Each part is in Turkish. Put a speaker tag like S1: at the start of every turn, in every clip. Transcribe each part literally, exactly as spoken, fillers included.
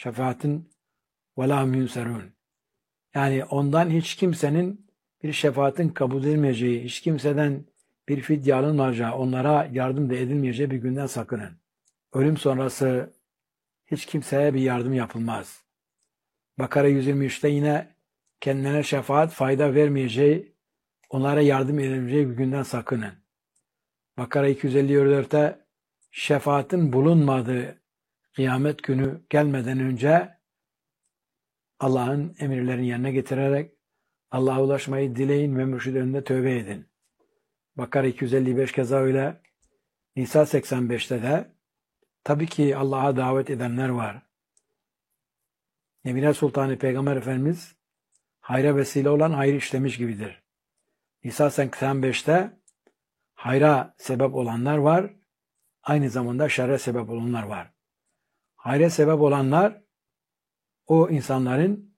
S1: şefaatin ve la yunserun. Yani ondan hiç kimsenin bir şefaatin kabul edilmeyeceği, hiç kimseden bir fidye alınmayacağı, onlara yardım da edilmeyeceği bir günden sakının. Ölüm sonrası hiç kimseye bir yardım yapılmaz. Bakara yüz yirmi üçte yine kendilerine şefaat fayda vermeyeceği, onlara yardım edilmeyeceği bir günden sakının. Bakara iki yüz elli dörtte şefaatin bulunmadığı kıyamet günü gelmeden önce Allah'ın emirlerini yerine getirerek Allah'a ulaşmayı dileyin ve mürşid önünde tövbe edin. Bakara iki yüz elli beş keza öyle. Nisa seksen beşte de tabii ki Allah'a davet edenler var. Nebiler Sultanı Peygamber Efendimiz hayra vesile olan hayır işlemiş gibidir. Nisa seksen beşte hayra sebep olanlar var. Aynı zamanda şerre sebep olanlar var. Hayra sebep olanlar o insanların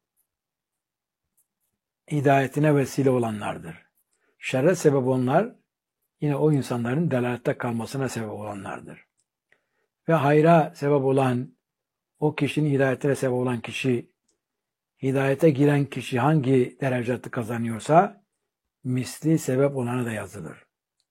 S1: hidayetine vesile olanlardır. Şerre sebep olanlar yine o insanların delalette kalmasına sebep olanlardır. Ve hayra sebep olan, o kişinin hidayetine sebep olan kişi, hidayete giren kişi hangi derecatı kazanıyorsa misli sebep olana da yazılır.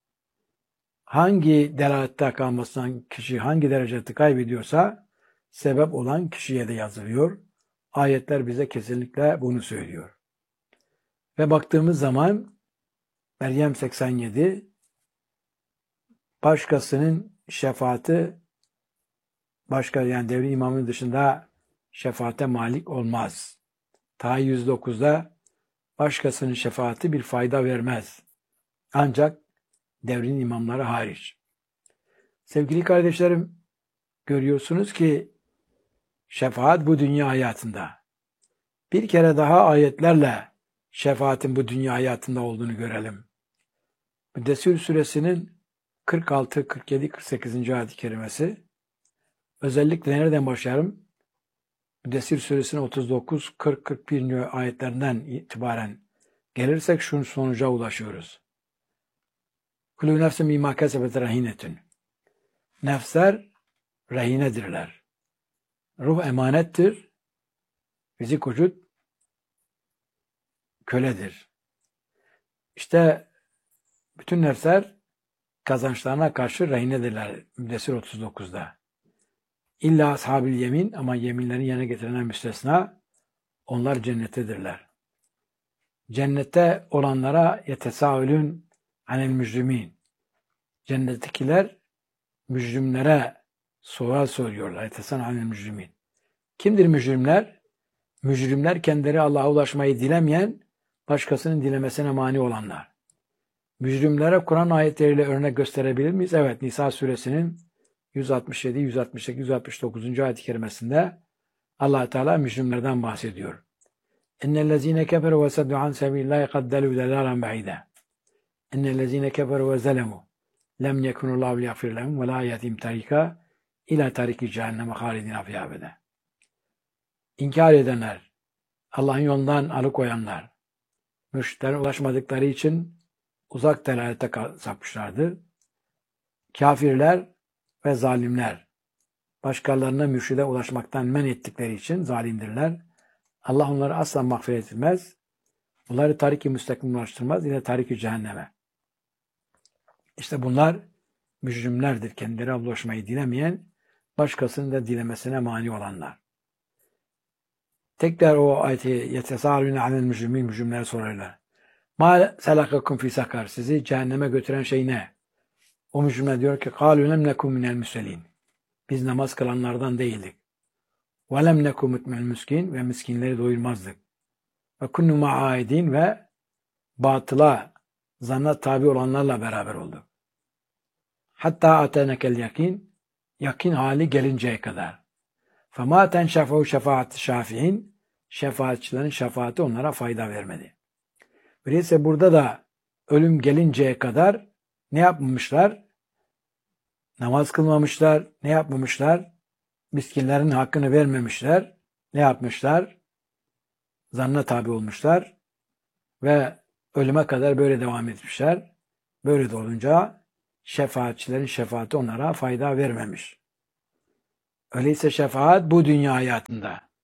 S1: Hangi delalette kalmasından kişi hangi derecatı kaybediyorsa sebep olan kişiye de yazılıyor. Ayetler bize kesinlikle bunu söylüyor. Ve baktığımız zaman Meryem seksen yedi başkasının şefaati başka yani devri imamın dışında şefaate malik olmaz. Ta yüz dokuzda başkasının şefaati bir fayda vermez. Ancak devrin imamları hariç. Sevgili kardeşlerim, görüyorsunuz ki şefaat bu dünya hayatında. Bir kere daha ayetlerle şefaatin bu dünya hayatında olduğunu görelim. Müddessir suresinin kırk altı, kırk yedi, kırk sekizinci ayet-i kerimesi. Özellikle nereden başlarım? Müddessir suresinin otuz dokuz, kırk, kırk bir ayetlerinden itibaren gelirsek şu sonuca ulaşıyoruz. Kulü nefsin bimâ kesebet rehinetün. Nefsler rehinedirler. Ruh emanettir. Fizik vücut köledir. İşte bütün nefsler kazançlarına karşı rehinedirler. Müddessir otuz dokuzda. İlla ashab-ül yemin ama yeminlerini yerine getirenler müstesna, onlar cennettedirler. Cennette olanlara yetesâülün anel mücrimin. Cennettekiler mücrimlere sual soruyorlar. Yetesâülün anel mücrimin. Kimdir mücrimler? Mücrimler kendileri Allah'a ulaşmayı dilemeyen, başkasının dilemesine mani olanlar. Mücrimlere Kur'an ayetleriyle örnek gösterebilir miyiz? Evet, Nisa suresinin yüz altmış yedi, yüz altmış sekiz, yüz altmış dokuzuncu ayet-i kerimesinde Allah Teala mücrimlerden bahsediyor. İnnellezîne keferu ve seddu an sebîlillâhi kad delû delâlen ba'îdâ. İnnellezîne keferu ve zelemû lem yekunullahu liyagfir lehum ve lâ yehdihim tarîkâ ilâ tarîki cehenneme hâlidîne fîhâ ebeden. İnkar edenler, Allah'ın yolundan alıkoyanlar, mürşitlere ulaşmadıkları için uzak delalete sapmışlardır. Kafirler ve zalimler, başkalarına mürşide ulaşmaktan men ettikleri için zalimdirler. Allah onları asla mağfiret etmez. Bunları tarik-i müstakim ulaştırmaz. Yine tarik-i cehenneme. İşte bunlar mücrimlerdir. Kendileri ulaşmayı dilemeyen, başkasının da dilemesine mani olanlar. Tekrar o ayeti yetesâlûne anel mücrimin mücrimlere sorarlar. Mâ selakakum fî sakar. Sizi cehenneme götüren şey ne? O mücrimler diyor ki قَالُوا لَمْ نَكُمْ مِنَ الْمُسَلِينَ. Biz namaz kılanlardan değildik. وَلَمْ نَكُمْ مُتْمَ الْمُسْكِينَ Ve miskinleri doyurmazdık. وَكُنُّ مَعَايِدِينَ Ve batıla, zanna tabi olanlarla beraber olduk. Hatta atenekel yakin, yakin hali gelinceye kadar. فَمَا تَنْشَفَوْ شَفَاعَةِ şafi'in, şefaatçilerin şefaati onlara fayda vermedi. Öyleyse burada da ölüm gelinceye kadar ne yapmamışlar? Namaz kılmamışlar. Ne yapmamışlar? Miskinlerin hakkını vermemişler. Ne yapmışlar? Zanna tabi olmuşlar. Ve ölüme kadar böyle devam etmişler. Böyle de olunca şefaatçilerin şefaati onlara fayda vermemiş. Öyleyse şefaat bu dünya hayatında.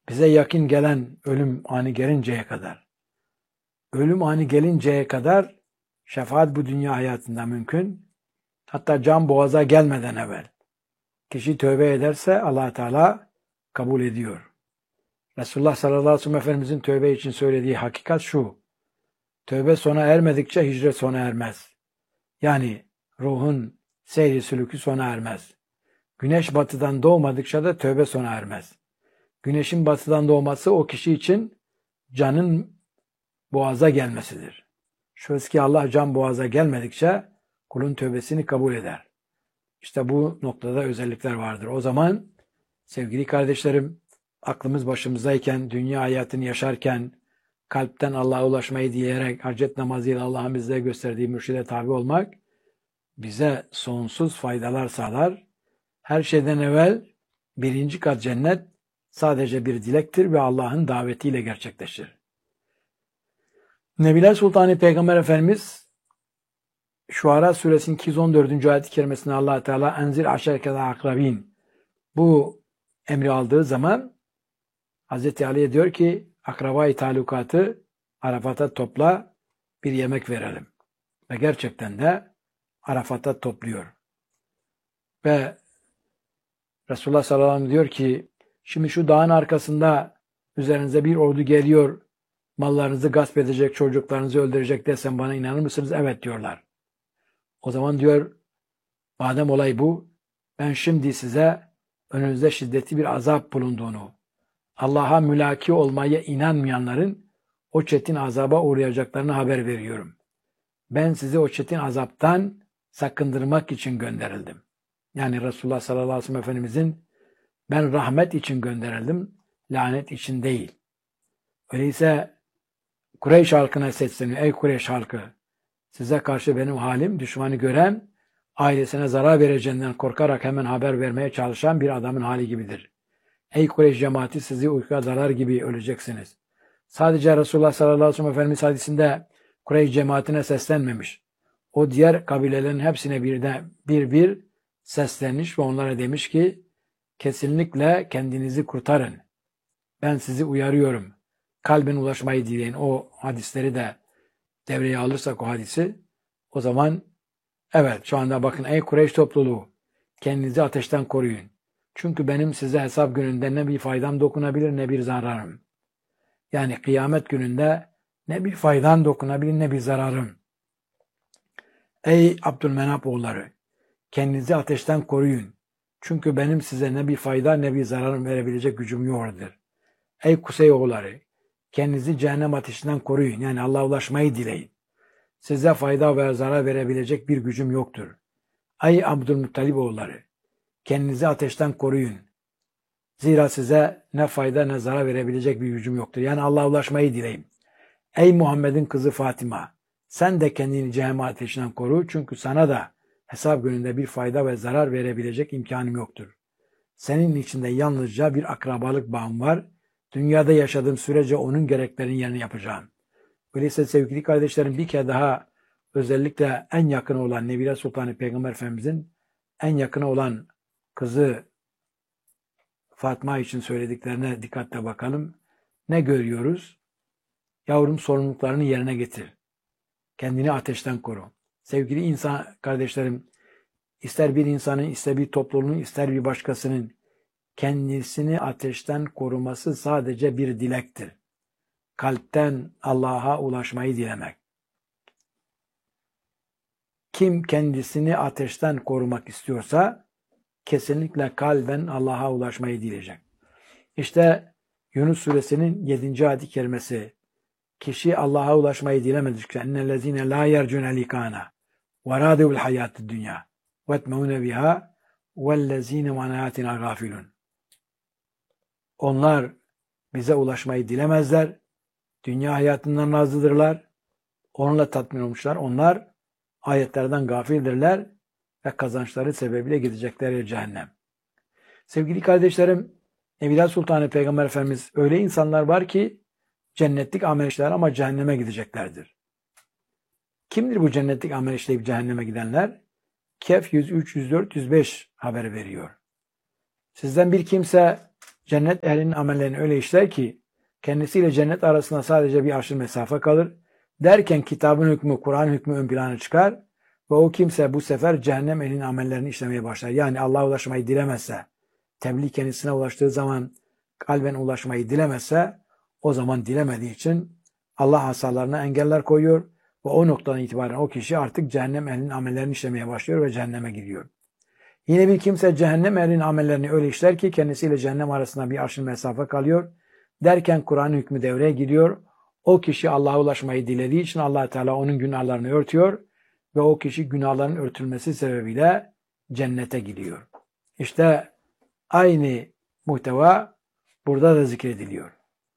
S1: bize yakın gelen ölüm anı gelinceye kadar, ölüm anı gelinceye kadar şefaat bu dünya hayatında mümkün. Hatta can boğaza gelmeden evvel kişi tövbe ederse Allah Teala kabul ediyor. Resulullah sallallahu aleyhi ve sellem Efendimizin tövbe için söylediği hakikat şu: tövbe sona ermedikçe hicret sona ermez. Yani ruhun seyri sülükü sona ermez. Güneş batıdan doğmadıkça da tövbe sona ermez. Güneşin batıdan doğması o kişi için canın boğaza gelmesidir. Şöyle ki Allah can boğaza gelmedikçe kulun tövbesini kabul eder. İşte bu noktada özellikler vardır. O zaman sevgili kardeşlerim, aklımız başımızdayken, dünya hayatını yaşarken, kalpten Allah'a ulaşmayı dileyerek hacet namazıyla Allah'ın bize gösterdiği mürşide tabi olmak bize sonsuz faydalar sağlar. Her şeyden evvel birinci kat cennet sadece bir dilektir ve Allah'ın davetiyle gerçekleşir. Nebiler Sultanı Peygamber Efendimiz Şuara Suresinin iki yüz on dördüncü ayet-i kerimesinde Allah Teala enzir aşerkede akrabin bu emri aldığı zaman Hazreti Ali'ye diyor ki akraba-i talukatı Arafat'a topla, bir yemek verelim. Ve gerçekten de Arafat'a topluyor. Ve Resulullah sallallahu aleyhi ve sellem diyor ki şimdi şu dağın arkasında üzerinize bir ordu geliyor, mallarınızı gasp edecek, çocuklarınızı öldürecek desem bana inanır mısınız? Evet diyorlar. O zaman diyor madem olay bu, ben şimdi size önünüzde şiddetli bir azap bulunduğunu, Allah'a mülaki olmaya inanmayanların o çetin azaba uğrayacaklarını haber veriyorum. Ben sizi o çetin azaptan sakındırmak için gönderildim. Yani Resulullah sallallahu aleyhi ve sellem Efendimizin ben rahmet için gönderildim, lanet için değil. Öyleyse Kureyş halkına sesleniyor. Ey Kureyş halkı! Size karşı benim halim düşmanı gören, ailesine zarar vereceğinden korkarak hemen haber vermeye çalışan bir adamın hali gibidir. Ey Kureyş cemaati sizi uykuya dalar gibi öleceksiniz. Sadece Resulullah sallallahu aleyhi ve sellem Efendimiz hadisinde Kureyş cemaatine seslenmemiş. O diğer kabilelerin hepsine bir, de, bir bir seslenmiş ve onlara demiş ki kesinlikle kendinizi kurtarın. Ben sizi uyarıyorum. Kalben ulaşmayı dileyin. O hadisleri de devreye alırsak o hadisi, o zaman evet şu anda bakın ey Kureyş topluluğu kendinizi ateşten koruyun. Çünkü benim size hesap gününde ne bir faydam dokunabilir ne bir zararım. Yani kıyamet gününde ne bir faydam dokunabilir ne bir zararım. Ey Abdülmenap oğulları kendinizi ateşten koruyun. Çünkü benim size ne bir fayda ne bir zararım verebilecek gücüm yoktur. Ey Kusey oğulları kendinizi cehennem ateşinden koruyun. Yani Allah'a ulaşmayı dileyin. Size fayda ve zarar verebilecek bir gücüm yoktur. Ey Abdülmuttalib oğulları kendinizi ateşten koruyun. Zira size ne fayda ne zarar verebilecek bir gücüm yoktur. Yani Allah'a ulaşmayı dileyin. Ey Muhammed'in kızı Fatıma sen de kendini cehennem ateşinden koru. Çünkü sana da hesap gününde bir fayda ve zarar verebilecek imkanım yoktur. Senin içinde yalnızca bir akrabalık bağım var. Dünyada yaşadığım sürece onun gereklerini yerine yapacağım. Öyleyse sevgili kardeşlerim bir kere daha özellikle en yakını olan Nebiler Sultanı Peygamber Efendimizin en yakını olan kızı Fatma için söylediklerine dikkatle bakalım. Ne görüyoruz? Yavrum sorumluluklarını yerine getir. Kendini ateşten koru. Sevgili insan kardeşlerim, ister bir insanın, ister bir topluluğun, ister bir başkasının kendisini ateşten koruması sadece bir dilektir. Kalpten Allah'a ulaşmayı dilemek. Kim kendisini ateşten korumak istiyorsa kesinlikle kalben Allah'a ulaşmayı dileyecek. İşte Yunus suresinin yedinci ayet-i kerimesi. Kişi Allah'a ulaşmayı dilemedikçe ennellezine la yercune likana ve râdevul hayâtid dünya ve etmeûne biha vellezine manâyatina gâfilun. Onlar bize ulaşmayı dilemezler. Dünya hayatından razıdırlar. Onunla tatmin olmuşlar. Onlar ayetlerden gafildirler ve kazançları sebebiyle gidecekler cehennem. Sevgili kardeşlerim, Nebiler Sultanı Peygamber Efendimiz öyle insanlar var ki cennetlik amel işler ama cehenneme gideceklerdir. Kimdir bu cennetlik amel işleyip cehenneme gidenler? Kehf yüz üç, yüz dört, yüz beş haber veriyor. Sizden bir kimse Cennet ehlinin amellerini öyle işler ki kendisiyle cennet arasında sadece bir arşın mesafe kalır. Derken kitabın hükmü, Kur'an hükmü ön plana çıkar ve o kimse bu sefer cehennem ehlinin amellerini işlemeye başlar. Yani Allah'a ulaşmayı dilemezse, tebliğ kendisine ulaştığı zaman kalben ulaşmayı dilemezse, o zaman dilemediği için Allah hasalarına engeller koyuyor ve o noktadan itibaren o kişi artık cehennem ehlinin amellerini işlemeye başlıyor ve cehenneme gidiyor. Yine bir kimse cehennem ehlinin amellerini öyle işler ki kendisiyle cehennem arasında bir arşın mesafe kalıyor. Derken Kur'an hükmü devreye giriyor. O kişi Allah'a ulaşmayı dilediği için Allah Teala onun günahlarını örtüyor ve o kişi günahların örtülmesi sebebiyle cennete gidiyor. İşte aynı muhteva burada da zikrediliyor.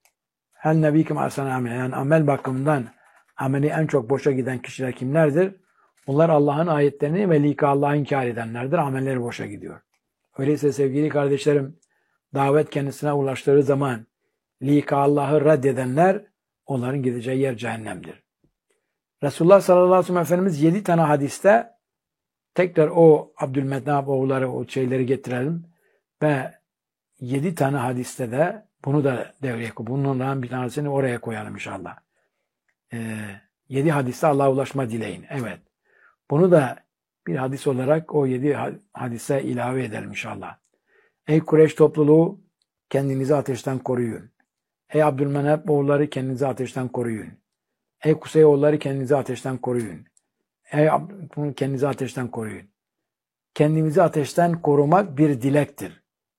S1: Hel nebiküm ahsene amel. Yani amel bakımından ameli en çok boşa giden kişiler kimlerdir? Bunlar Allah'ın ayetlerini ve lika Allah'ı inkar edenlerdir. Amelleri boşa gidiyor. Öyleyse sevgili kardeşlerim, davet kendisine ulaştığı zaman lika Allah'ı reddedenler, onların gideceği yer cehennemdir. Resulullah sallallahu aleyhi ve sellem Efendimiz yedi tane hadiste, tekrar o Abdülmetnab oğulları o şeyleri getirelim ve yedi tane hadiste de bunu da devreye koyalım. Bunlardan bir tanesini oraya koyalım inşallah. Ee, yedi hadiste Allah'a ulaşma dileyin. Evet. Bunu da bir hadis olarak o yedi hadise ilave edelim inşallah. Ey Kureyş topluluğu, kendinizi ateşten koruyun. Ey Abdülmenap oğulları, kendinizi ateşten koruyun. Ey Kusey oğulları, kendinizi ateşten koruyun. Ey kendinizi ateşten koruyun. Kendimizi ateşten korumak bir dilektir.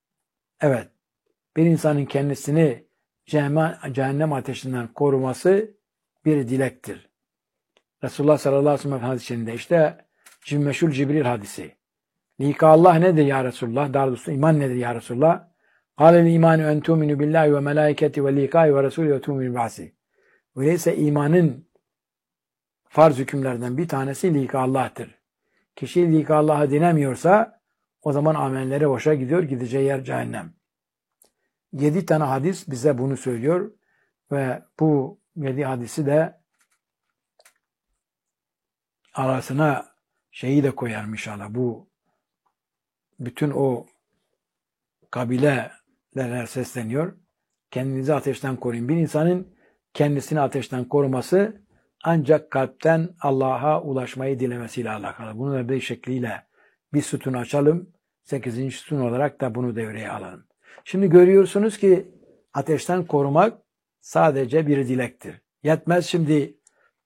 S1: Evet. Bir insanın kendisini cehennem ateşinden koruması bir dilektir. Resulullah sallallahu aleyhi ve sellem hadisinde işte meşhur Cibril hadisi. Lika Allah nedir ya Resulullah? Daha doğrusu iman nedir ya Resulullah? Kâlel imanu en tu'minu billahi ve melâiketi ve likâhi ve rasûlü ve tu'minu ba'si. Öyleyse imanın farz hükümlerden bir tanesi lika Allah'tır. Kişi lika Allah'ı dinemiyorsa o zaman amelleri boşa gidiyor, gideceği yer cehennem. Yedi tane hadis bize bunu söylüyor ve bu yedi hadisi de arasına şeyi de koyarım inşallah. Bu bütün o kabileler sesleniyor. Kendinizi ateşten koruyun. Bir insanın kendisini ateşten koruması ancak kalpten Allah'a ulaşmayı dilemesiyle alakalı. Bunu da bir şekliyle bir sütun açalım. Sekizinci sütun olarak da bunu devreye alalım. Şimdi görüyorsunuz ki ateşten korumak sadece bir dilektir. Yetmez. Şimdi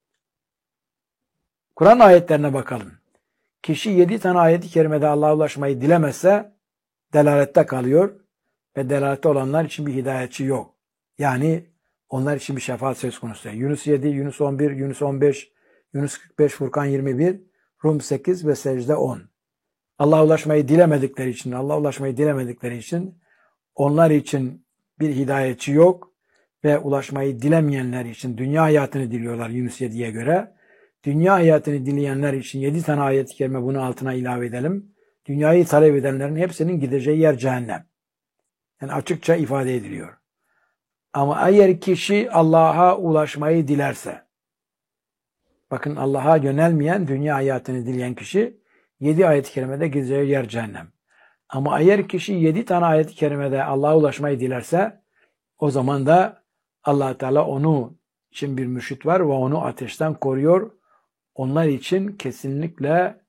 S1: Kur'an ayetlerine bakalım. Kişi yedi tane ayet-i kerimede Allah'a ulaşmayı dilemezse delalette kalıyor ve delalette olanlar için bir hidayetçi yok. Yani onlar için bir şefaat söz konusu. Yunus yedi, Yunus on bir, Yunus on beş, Yunus kırk beş, Furkan yirmi bir, Rum sekiz ve Secde on. Allah'a ulaşmayı dilemedikleri için, Allah'a ulaşmayı dilemedikleri için onlar için bir hidayetçi yok ve ulaşmayı dilemeyenler için dünya hayatını diliyorlar Yunus yediye göre. Dünya hayatını dileyenler için yedi tane ayet-i kerime bunu altına ilave edelim. Dünyayı talep edenlerin hepsinin gideceği yer cehennem. Yani açıkça ifade ediliyor. Ama eğer kişi Allah'a ulaşmayı dilerse, bakın Allah'a yönelmeyen, dünya hayatını dileyen kişi yedi ayet-i kerimede gideceği yer cehennem. Ama eğer kişi yedi tane ayet-i kerimede Allah'a ulaşmayı dilerse, o zaman da Allah Teala onu için bir mürşit var ve onu ateşten koruyor. Onlar için kesinlikle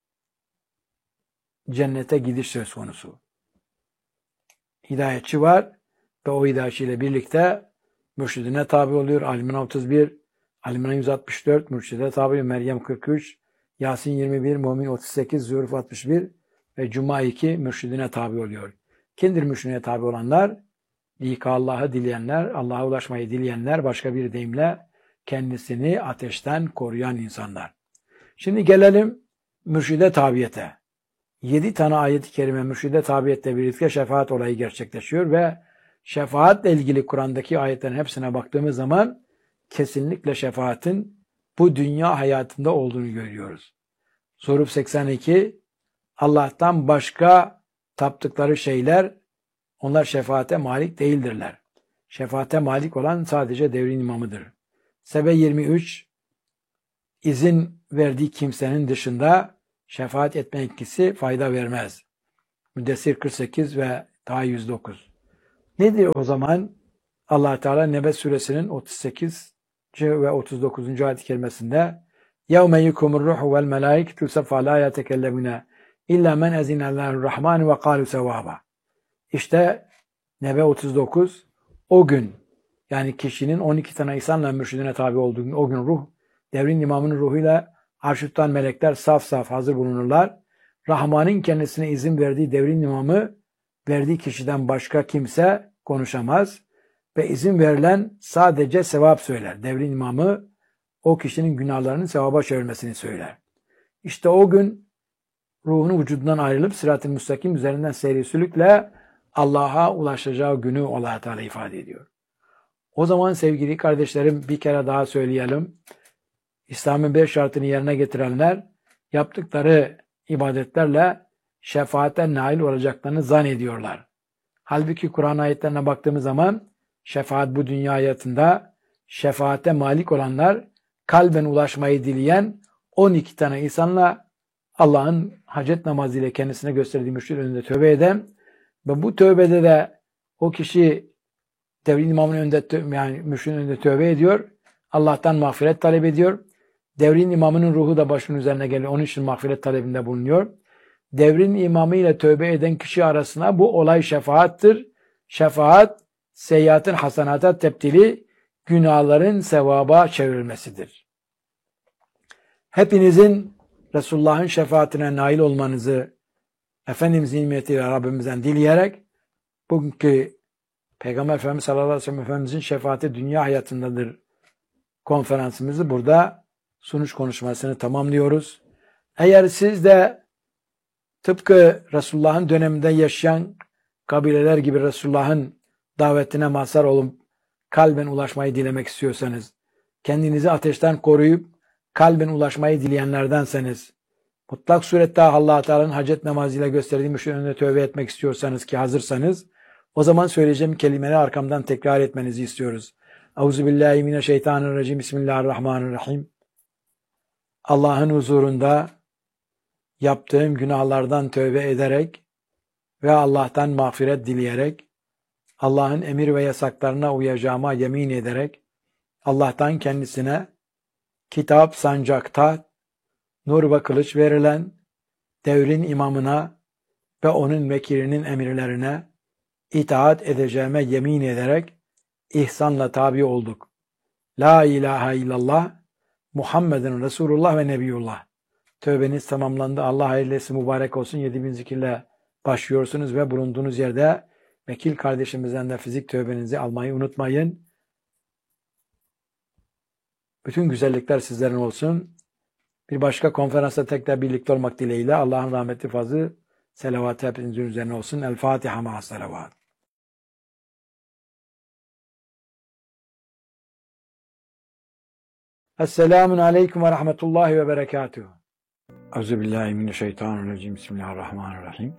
S1: cennete gidiş söz konusu. Hidayetçi var ve o hidayetçiyle birlikte mürşidine tabi oluyor. Al-İmran otuz bir, Al-İmran yüz altmış dört, mürşide tabi Meryem kırk üç, Yasin yirmi bir, Mümin otuz sekiz, Zuhruf altmış bir ve Cuma iki mürşidine tabi oluyor. Kimdir mürşidine tabi olanlar? Lika Allah'ı dileyenler, Allah'a ulaşmayı dileyenler, başka bir deyimle kendisini ateşten koruyan insanlar. Şimdi gelelim mürşide tabiyete. Yedi tane ayet-i kerime mürşide tabiyetle birlikte şefaat olayı gerçekleşiyor ve şefaatle ilgili Kur'an'daki ayetlerin hepsine baktığımız zaman kesinlikle şefaatin bu dünya hayatında olduğunu görüyoruz. Zuhruf seksen iki, Allah'tan başka taptıkları şeyler, onlar şefaate malik değildirler. Şefaate malik olan sadece devrin imamıdır. Sebe yirmi üç, izin verdiği kimsenin dışında şefaat etme etkisi fayda vermez. Müddessir kırk sekiz ve daha yüz dokuz. Nedir o zaman? Allah Teala Nebe suresinin otuz sekiz ve otuz dokuzuncu ayet-i kerimesinde يَوْمَ يُكُمُ الرُّحُ وَالْمَلَائِكَةُ صَفًّا لَا يَتَكَلَّمُونَ إِلَّا مَنْ أَذِنَ لَهُ الرَّحْمَنُ وَقَالُوا سَوَابًا. İşte Nebe otuz dokuz, o gün, yani kişinin on iki tane insanla mürşidine tabi olduğu gün, o gün ruh, devrin imamının ruhuyla arşuttan melekler saf saf hazır bulunurlar. Rahman'ın kendisine izin verdiği devrin imamı, verdiği kişiden başka kimse konuşamaz ve izin verilen sadece sevap söyler. Devrin imamı o kişinin günahlarının sevaba çevirmesini söyler. İşte o gün ruhunu vücudundan ayrılıp sırat-ı müstakim üzerinden seyri sülükle Allah'a ulaşacağı günü Allah Teala ifade ediyor. O zaman sevgili kardeşlerim, bir kere daha söyleyelim. İslam'ın beş şartını yerine getirenler yaptıkları ibadetlerle şefaate nail olacaklarını zannediyorlar. Halbuki Kur'an ayetlerine baktığımız zaman şefaat bu dünya hayatında, şefaate malik olanlar kalben ulaşmayı dileyen on iki tane insanla Allah'ın hacet namazıyla kendisine gösterdiği mürşid önünde tövbe eden ve bu tövbede de o kişi devrin imamının önünde, yani mürşidin önünde tövbe ediyor. Allah'tan mağfiret talep ediyor. Devrin imamının ruhu da başının üzerine geliyor. Onun için mağfiret talebinde bulunuyor. Devrin imamı ile tövbe eden kişi arasında bu olay şefaattir. Şefaat, seyyiatın hasanata tebdili, günahların sevaba çevrilmesidir. Hepinizin Resulullah'ın şefaatine nail olmanızı Efendimizin nimetiyle Rabbimizden dileyerek bugünkü Peygamber Efendimiz sallallahu aleyhi ve sellem Efendimizin şefaati dünya hayatındadır konferansımızı burada sunuş konuşmasını tamamlıyoruz. Eğer siz de tıpkı Resulullah'ın döneminde yaşayan kabileler gibi Resulullah'ın davetine mazhar olup kalben ulaşmayı dilemek istiyorsanız, kendinizi ateşten koruyup kalben ulaşmayı dileyenlerdenseniz, mutlak surette Allah Teala'nın hacet namazıyla gösterdiği mürşid önünde tövbe etmek istiyorsanız ki hazırsanız, o zaman söyleyeceğim kelimeleri arkamdan tekrar etmenizi istiyoruz. Euzubillahimineşşeytanirracim. Bismillahirrahmanirrahim. Allah'ın huzurunda yaptığım günahlardan tövbe ederek ve Allah'tan mağfiret dileyerek, Allah'ın emir ve yasaklarına uyacağıma yemin ederek, Allah'tan kendisine kitap, sancak, taht, nur ve kılıç verilen devrin imamına ve onun vekilinin emirlerine itaat edeceğime yemin ederek ihsanla tabi olduk. La ilahe illallah, Muhammeden Resulullah ve Nebiyullah. Tövbeniz tamamlandı. Allah hayırlı etsin, mübarek olsun. Yedi bin zikirle başlıyorsunuz ve bulunduğunuz yerde vekil kardeşimizden de fizik tövbenizi almayı unutmayın. Bütün güzellikler sizlerin olsun. Bir başka konferansta tekrar birlikte olmak dileğiyle Allah'ın rahmeti, fazlı, selavatı hepinizin üzerine olsun. El Fatiha ma'a selavat. Esselamun aleyküm ve rahmetullahi ve berekatuhu. Euzubillahimineşşeytanirracim. Bismillahirrahmanirrahim.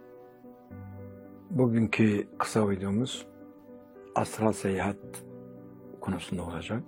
S1: Bugünkü kısa videomuz astral seyahat konusunda olacak.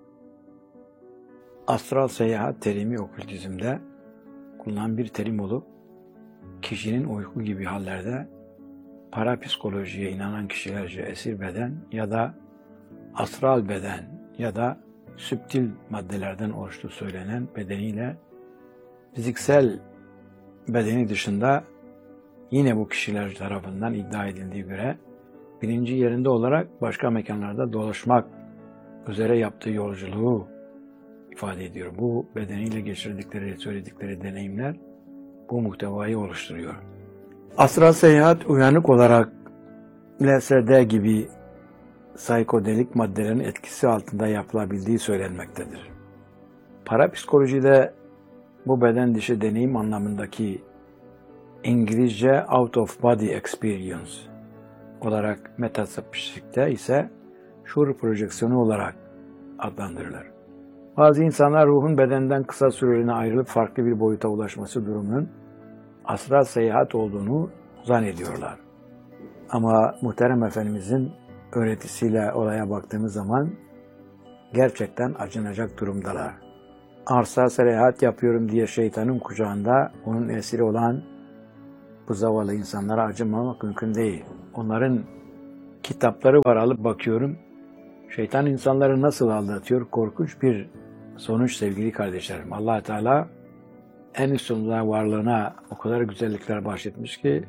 S1: Astral seyahat terimi okültizmde kullanılan bir terim olup, kişinin uyku gibi hallerde parapsikolojiye inanan kişilerce esir beden ya da astral beden ya da süptil maddelerden oluştuğu söylenen bedeniyle fiziksel bedeni dışında yine bu kişiler tarafından iddia edildiği göre bilinci yerinde olarak başka mekanlarda dolaşmak üzere yaptığı yolculuğu ifade ediyor. Bu bedeniyle geçirdikleri, söyledikleri deneyimler bu muhtevayı oluşturuyor. Astral seyahat uyanık olarak L S D gibi psikodelik maddelerin etkisi altında yapılabildiği söylenmektedir. Parapsikolojide bu beden dışı deneyim anlamındaki İngilizce out of body experience olarak, metafizikte ise şuur projeksiyonu olarak adlandırılır. Bazı insanlar ruhun bedenden kısa süreliğine ayrılıp farklı bir boyuta ulaşması durumunun astral seyahat olduğunu zannediyorlar. Ama Muhterem Efendimizin öğretisiyle olaya baktığımız zaman gerçekten acınacak durumdalar. Astral seyahat yapıyorum diye şeytanın kucağında onun esiri olan bu zavallı insanlara acımamak mümkün değil. Onların kitapları var, alıp bakıyorum. Şeytan insanları nasıl aldatıyor? Korkunç bir sonuç sevgili kardeşlerim. Allah Teala en üstünde varlığına o kadar güzellikler bahşetmiş ki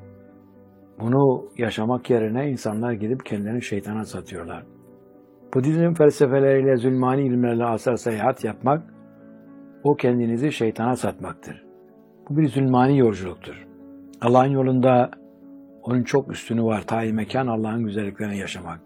S1: bunu yaşamak yerine insanlar gidip kendilerini şeytana satıyorlar. Budizm felsefeleriyle, zulmani ilimlerle asar seyahat yapmak, o kendinizi şeytana satmaktır. Bu bir zulmani yolculuktur. Allah'ın yolunda onun çok üstünü var. Tayin mekan Allah'ın güzelliklerini yaşamak.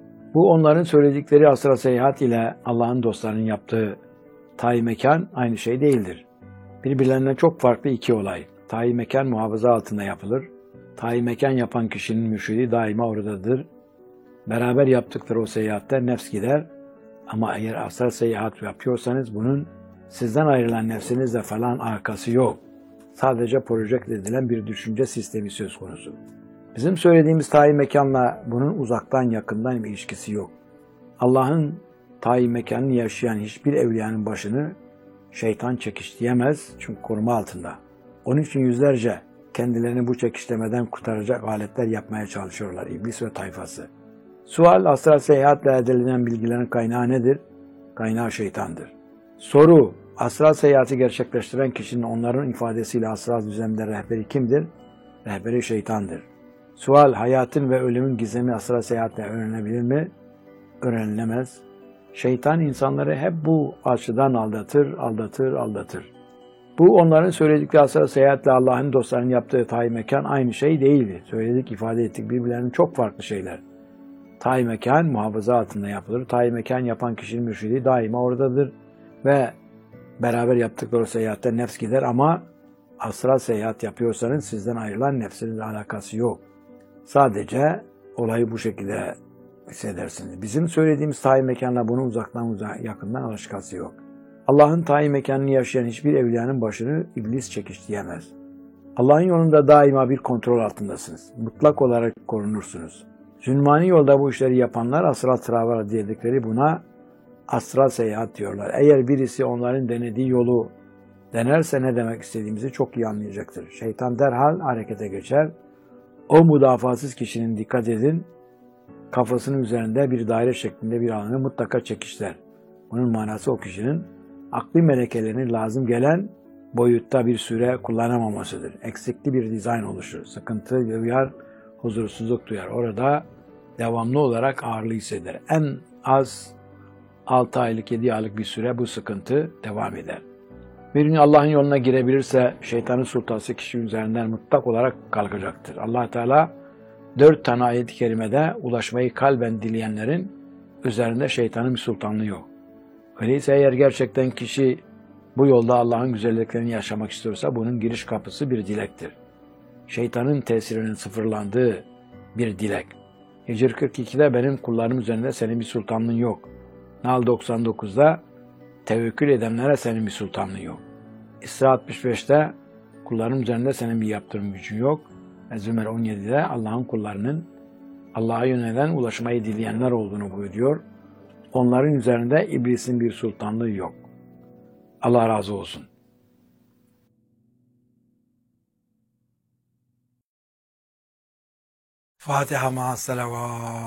S1: Bu onların söyledikleri asra seyahat ile Allah'ın dostlarının yaptığı tayin mekan aynı şey değildir. Birbirlerinden çok farklı iki olay. Tayin mekan muhafaza altında yapılır. Tayin mekan yapan kişinin mürşidi daima oradadır. Beraber yaptıkları o seyahatte nefs gider. Ama eğer asra seyahat yapıyorsanız bunun sizden ayrılan nefsinizle falan alakası yok. Sadece projekte edilen bir düşünce sistemi söz konusu. Bizim söylediğimiz tayin mekanla bunun uzaktan yakından bir ilişkisi yok. Allah'ın tayin mekanını yaşayan hiçbir evliyanın başını şeytan çekişleyemez çünkü koruma altında. Onun için yüzlerce kendilerini bu çekişlemeden kurtaracak aletler yapmaya çalışıyorlar iblis ve tayfası. Sual, astral seyahatle elde edilen bilgilerin kaynağı nedir? Kaynağı şeytandır. Soru, astral seyahati gerçekleştiren kişinin onların ifadesiyle astral düzlemde rehberi kimdir? Rehberi şeytandır. Sual, hayatın ve ölümün gizemi astral seyahatle öğrenebilir mi? Öğrenilemez. Şeytan insanları hep bu açıdan aldatır, aldatır, aldatır. Bu onların söyledikleri astral seyahatle Allah'ın dostlarının yaptığı tayin mekan aynı şey değildi. Söyledik, ifade ettik, birbirlerinin çok farklı şeyler. Tayin mekan muhafaza altında yapılır. Tayin mekan yapan kişinin mürşidi daima oradadır ve beraber yaptıkları seyahatte nefs gider ama astral seyahat yapıyorsanız sizden ayrılan nefsinizle alakası yok. Sadece olayı bu şekilde hissedersiniz. Bizim söylediğimiz tayin mekanla bunun uzaktan uzak, yakından alakası yok. Allah'ın tayin mekanını yaşayan hiçbir evliyanın başını iblis çekişleyemez. Allah'ın yolunda daima bir kontrol altındasınız. Mutlak olarak korunursunuz. Zulmani yolda bu işleri yapanlar astral travel dedikleri buna astral seyahat diyorlar. Eğer birisi onların denediği yolu denerse ne demek istediğimizi çok iyi anlayacaktır. Şeytan derhal harekete geçer. O müdafasız kişinin, dikkat edin, kafasının üzerinde bir daire şeklinde bir alanı mutlaka çekişler. Bunun manası o kişinin akli melekelerini lazım gelen boyutta bir süre kullanamamasıdır. Eksikli bir dizayn oluşur. Sıkıntı duyar, huzursuzluk duyar. Orada devamlı olarak ağırlığı hisseder. En az altı aylık, yedi aylık bir süre bu sıkıntı devam eder. Bir gün Allah'ın yoluna girebilirse şeytanın sultası kişi üzerinden mutlak olarak kalkacaktır. Allah Teala dört tane ayet-i kerimede ulaşmayı kalben dileyenlerin üzerinde şeytanın bir sultanlığı yok. Öyleyse eğer gerçekten kişi bu yolda Allah'ın güzelliklerini yaşamak istiyorsa bunun giriş kapısı bir dilektir. Şeytanın tesirinin sıfırlandığı bir dilek. Hicr kırk ikide benim kullarım üzerinde senin bir sultanlığın yok. Nal doksan dokuzda tevekkül edenlere senin bir sultanlığın yok. İsra altmış beşte kullarım üzerinde senin bir yaptırım gücün yok. Ve Zümer on yedide Allah'ın kullarının Allah'a yönelen ulaşmayı dileyenler olduğunu buyuruyor. Onların üzerinde iblisin bir sultanlığı yok. Allah razı olsun. Fatiha ma'as salavat.